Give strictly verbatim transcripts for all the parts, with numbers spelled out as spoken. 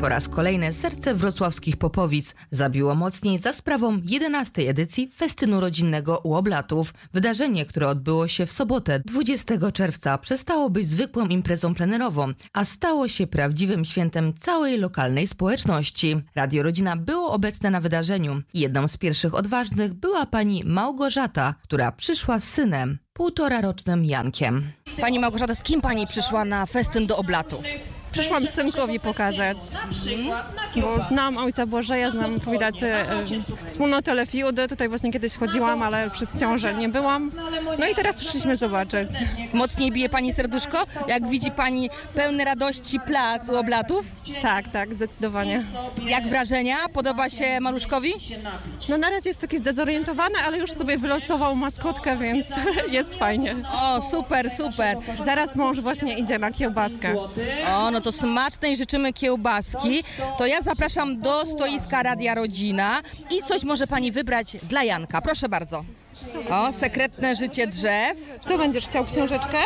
Po raz kolejny serce wrocławskich Popowic zabiło mocniej za sprawą jedenastej edycji Festynu Rodzinnego u Oblatów. Wydarzenie, które odbyło się w sobotę dwudziestego czerwca, przestało być zwykłą imprezą plenerową, a stało się prawdziwym świętem całej lokalnej społeczności. Radio Rodzina było obecne na wydarzeniu. Jedną z pierwszych odważnych była pani Małgorzata, która przyszła z synem, półtorarocznym Jankiem. Pani Małgorzata, z kim pani przyszła na festyn do Oblatów? Przyszłam synkowi pokazać, bo znam ojca Bożeja, znam widać e, wspólnotę Lefiudy. Tutaj właśnie kiedyś chodziłam, ale przez ciążę nie byłam. No i teraz przyszliśmy zobaczyć. Mocniej bije pani serduszko, jak widzi pani pełny radości plac u Oblatów? Tak, tak, zdecydowanie. Jak wrażenia? Podoba się maluszkowi? No na razie jest taki zdezorientowany, ale już sobie wylosował maskotkę, więc jest fajnie. O, super, super. Zaraz mąż właśnie idzie na kiełbaskę. O, no to smacznej życzymy kiełbaski. To ja zapraszam do stoiska Radia Rodzina i coś może pani wybrać dla Janka. Proszę bardzo. O, sekretne życie drzew. Co będziesz chciał, książeczkę?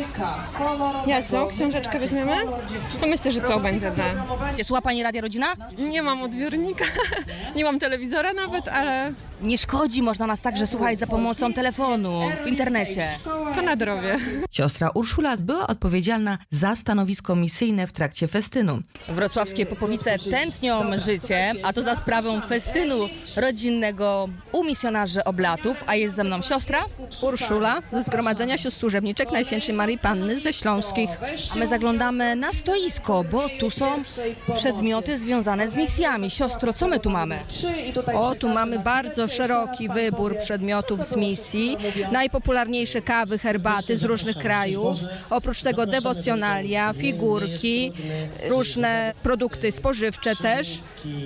Jasno, książeczkę weźmiemy? To myślę, że to będzie dla... Słucha pani Radia Rodzina? Nie mam odbiornika, nie mam telewizora nawet, ale... Nie szkodzi, można nas także słuchać za pomocą telefonu, w internecie. To na zdrowie. Siostra Urszula była odpowiedzialna za stanowisko misyjne w trakcie festynu. Wrocławskie Popowice tętnią życiem, a to za sprawą festynu rodzinnego u misjonarzy Oblatów, a jest ze mną siostra Urszula ze Zgromadzenia Sióstr Służebniczek Najświętszej Maryi Panny ze Śląskich. A my zaglądamy na stoisko, bo tu są przedmioty związane z misjami. Siostro, co my tu mamy? O, tu mamy bardzo szeroki wybór przedmiotów z misji. Najpopularniejsze kawy, herbaty z różnych krajów. Oprócz tego dewocjonalia, figurki, różne produkty spożywcze też.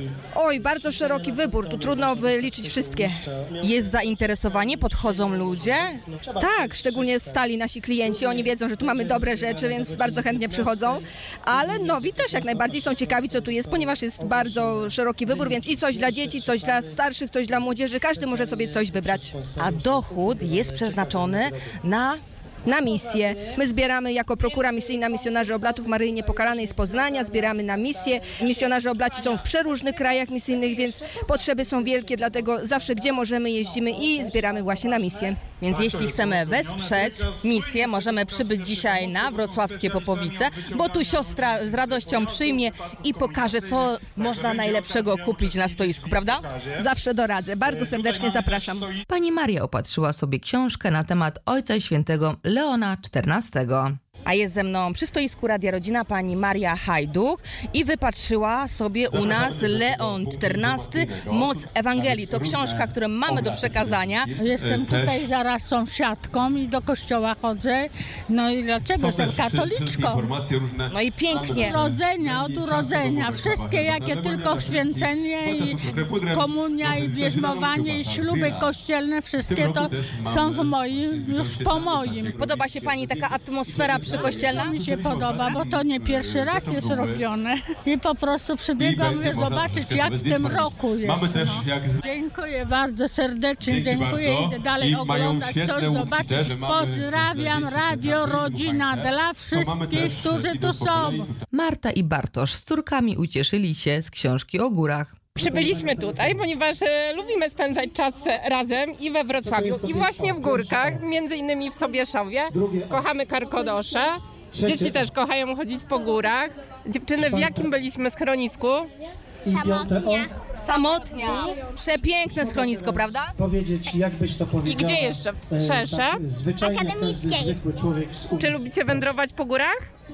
Oj, bardzo szeroki wybór, tu trudno wyliczyć wszystkie. Jest zainteresowanie, podchodzą ludzie? Tak, szczególnie stali nasi klienci, oni wiedzą, że tu mamy dobre rzeczy, więc bardzo chętnie przychodzą, ale nowi też jak najbardziej są ciekawi, co tu jest, ponieważ jest bardzo szeroki wybór, więc i coś dla dzieci, coś dla starszych, coś dla młodzieży, każdy może sobie coś wybrać. A dochód jest przeznaczony na... Na misję. My zbieramy jako prokura misyjna misjonarzy Oblatów Maryi Niepokalanej z Poznania, zbieramy na misję. Misjonarze Oblaci są w przeróżnych krajach misyjnych, więc potrzeby są wielkie, dlatego zawsze gdzie możemy jeździmy i zbieramy właśnie na misję. Więc jeśli chcemy wesprzeć misję, możemy przybyć dzisiaj na wrocławskie Popowice, bo tu siostra z radością przyjmie i pokaże, co można najlepszego kupić na stoisku, prawda? Zawsze doradzę. Bardzo serdecznie zapraszam. Pani Maria opatrzyła sobie książkę na temat Ojca Świętego Leona czternastego. A jest ze mną przy stoisku Radia Rodzina pani Maria Hajduk i wypatrzyła sobie u nas Leon czternasty, Moc Ewangelii. To książka, którą mamy do przekazania. Jestem tutaj zaraz sąsiadką i do kościoła chodzę. No i dlaczego? Jestem katoliczką. No i pięknie. Od urodzenia, od urodzenia. Wszystkie jakie tylko święcenie i komunia i bierzmowanie i śluby kościelne, wszystkie to są w moim, już po moim. Podoba się pani taka atmosfera przy kościelna? Mi się podoba, bo to nie pierwszy raz jest robione. I po prostu przybiegłam żeby zobaczyć, jak w tym roku jest. No. Dziękuję bardzo serdecznie, dziękuję. Idę dalej oglądać, coś zobaczyć. Pozdrawiam Radio Rodzina dla wszystkich, którzy tu są. Marta i Bartosz z córkami ucieszyli się z książki o górach. Przybyliśmy tutaj, ponieważ e, lubimy spędzać czas razem i we Wrocławiu, i właśnie w górkach, między innymi w Sobieszowie. Kochamy Karkonosze. Dzieci też kochają chodzić po górach. Dziewczyny, w jakim byliśmy schronisku? Samotnia. Samotnia. Przepiękne schronisko, prawda? Powiedzieć, jakbyś to powiedziała. I gdzie jeszcze? W Strzesze? Akademickiej. Czy lubicie wędrować po górach?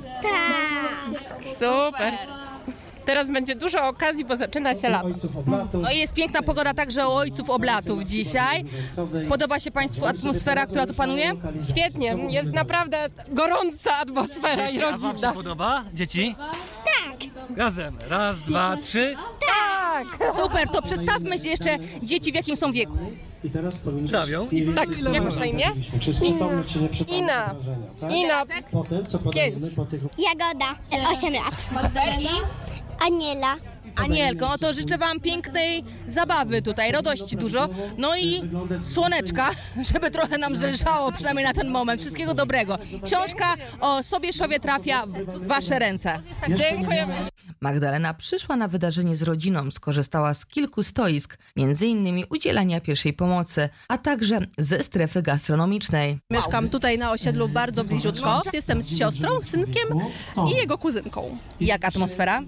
Tak. Super. Teraz będzie dużo okazji, bo zaczyna się lato. No i jest piękna pogoda także u Ojców Oblatów dzisiaj. Podoba się państwu atmosfera, która tu panuje? Świetnie, jest naprawdę gorąca atmosfera i A wam się rodzinna. podoba, dzieci? Tak. Razem. Raz, dwa, trzy. Tak! Super, to przedstawmy się jeszcze dzieci w jakim są wieku. I teraz Trawią. Tak, jak masz na imię? Czy przytomny, czy nie przytomny Ina. wrażenia, tak? Ina. Potem, co podajemy Pięć. po tych... Jagoda, osiem lat. Aniela, Anielko, no to życzę wam pięknej zabawy tutaj, radości dużo, no i słoneczka, żeby trochę nam zlżało, przynajmniej na ten moment. Wszystkiego dobrego. Książka o Sobieszowie trafia w wasze ręce. Dziękujemy. Magdalena przyszła na wydarzenie z rodziną, skorzystała z kilku stoisk, między innymi udzielania pierwszej pomocy, a także ze strefy gastronomicznej. Mieszkam tutaj na osiedlu bardzo bliziutko. Jestem z siostrą, synkiem i jego kuzynką. Jak atmosfera?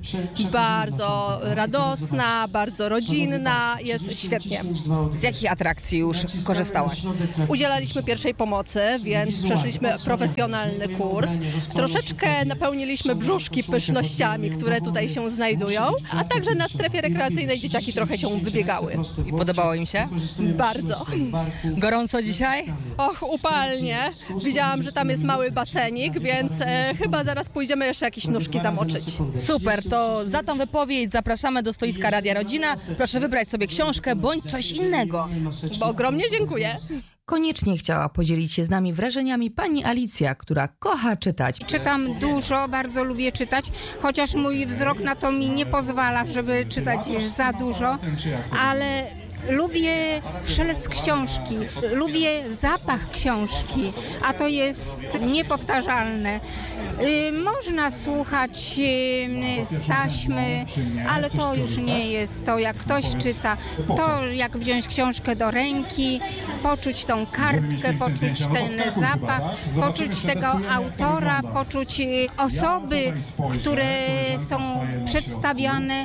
Bardzo radosna, bardzo rodzinna, jest świetnie. Z jakich atrakcji już korzystałaś? Udzielaliśmy pierwszej pomocy, więc przeszliśmy profesjonalny kurs. Troszeczkę napełniliśmy brzuszki pysznościami, które tutaj się znajdują, a także na strefie rekreacyjnej dzieciaki trochę się wybiegały. I podobało im się? Bardzo. Gorąco dzisiaj? Och, upalnie. Widziałam, że tam jest mały basenik, więc e, chyba zaraz pójdziemy jeszcze jakieś nóżki zamoczyć. Super, to za tą wypowiedź zapraszamy do stoiska Radia Rodzina. Proszę wybrać sobie książkę bądź coś innego. Bo ogromnie dziękuję. Koniecznie chciała podzielić się z nami wrażeniami pani Alicja, która kocha czytać. Czytam dużo, bardzo lubię czytać, chociaż mój wzrok na to mi nie pozwala, żeby czytać za dużo, ale lubię szelest książki, lubię zapach książki, a to jest niepowtarzalne. Y, można słuchać y, z taśmy, ale to już nie jest to, jak ktoś czyta. To jak wziąć książkę do ręki, poczuć tą kartkę, poczuć ten zapach, poczuć tego autora, poczuć y, osoby, które są przedstawiane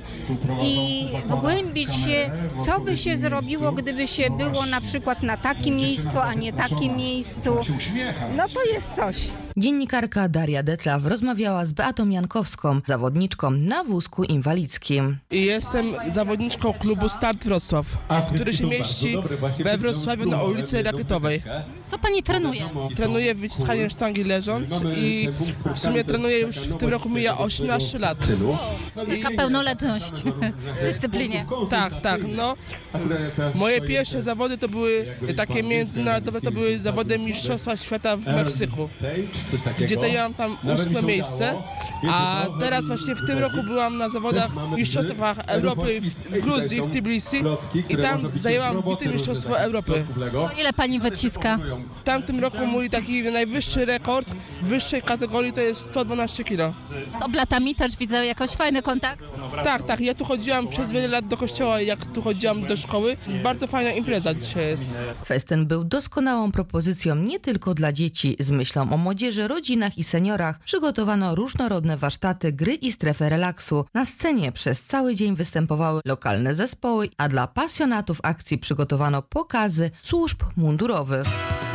i wgłębić się, co by się zrobiło, gdyby się było na przykład na takim miejscu, a nie takim miejscu. No to jest coś. Dziennikarka Daria Detlaw rozmawiała z Beatą Jankowską, zawodniczką na wózku inwalidzkim. Jestem zawodniczką klubu Start Wrocław, który się mieści we Wrocławiu na ulicy Rakietowej. Co pani trenuje? Trenuję wyciskanie sztangi leżąc i w sumie trenuję już w tym roku mija osiemnaście lat. Taka pełnoletność w dyscyplinie. Tak, tak, no. Moje pierwsze zawody to były takie międzynarodowe, to były zawody Mistrzostwa Świata w Meksyku, gdzie zajęłam tam ósme miejsce, a teraz właśnie w tym roku byłam na zawodach Mistrzostwach Europy w, w Gruzji, w Tbilisi i tam zajęłam wicemistrzostwo Europy. O ile pani wyciska? W tamtym roku mój taki najwyższy rekord w wyższej kategorii to jest sto dwanaście kilo. Z oblatami też widzę jakoś fajny kontakt. Tak, tak, ja tu chodziłam przez wiele lat do kościoła, jak tu chodziłam do szkoły. Bardzo fajna impreza dzisiaj jest. Festyn był doskonałą propozycją nie tylko dla dzieci. Z myślą o młodzieży, rodzinach i seniorach przygotowano różnorodne warsztaty, gry i strefę relaksu. Na scenie przez cały dzień występowały lokalne zespoły, a dla pasjonatów akcji przygotowano pokazy służb mundurowych.